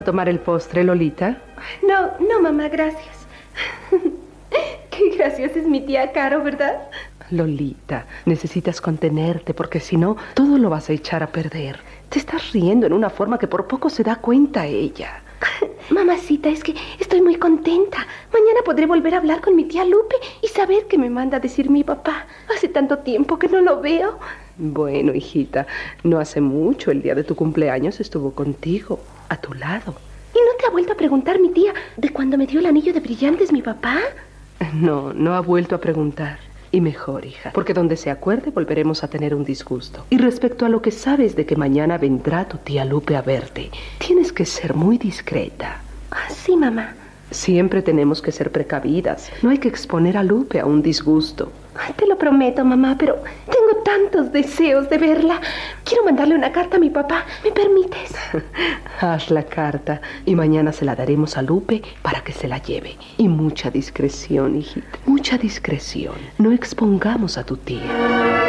¿Tomar el postre, Lolita? No, no, mamá, gracias. Qué graciosa es mi tía Caro, ¿verdad? Lolita, necesitas contenerte porque si no, todo lo vas a echar a perder. Te estás riendo en una forma que por poco se da cuenta ella. Mamacita, es que estoy muy contenta. Mañana podré volver a hablar con mi tía Lupe y saber qué me manda a decir mi papá. Hace tanto tiempo que no lo veo. Bueno, hijita, no hace mucho, el día de tu cumpleaños estuvo contigo, a tu lado. ¿Y no te ha vuelto a preguntar mi tía de cuándo me dio el anillo de brillantes mi papá? No, no ha vuelto a preguntar. Y mejor, hija, porque donde se acuerde volveremos a tener un disgusto. Y respecto a lo que sabes de que mañana vendrá tu tía Lupe a verte, tienes que ser muy discreta. Ah, sí, mamá. Siempre tenemos que ser precavidas. No hay que exponer a Lupe a un disgusto. Ay, te lo prometo, mamá, pero tengo tantos deseos de verla. Quiero mandarle una carta a mi papá. ¿Me permites? Haz la carta y mañana se la daremos a Lupe para que se la lleve. Y mucha discreción, hijita. Mucha discreción. No expongamos a tu tía.